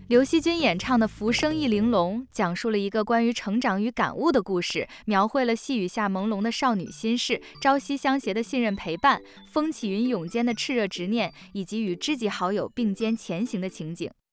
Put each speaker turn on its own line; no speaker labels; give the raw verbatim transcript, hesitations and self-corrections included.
刘惜君演唱的《浮生忆玲珑》讲述了一个关于成长与感悟的故事，描绘了细雨下朦胧的少女心事，朝夕相携的信任陪伴，风起云涌间的炽热执念，以及与知己好友并肩前行的情景。